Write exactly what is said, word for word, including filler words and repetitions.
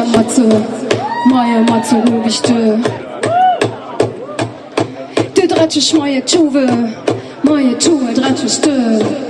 Matze, moje Matze lubisz ty. Ty draczysz moje czuły, moje czuły draczysz ty.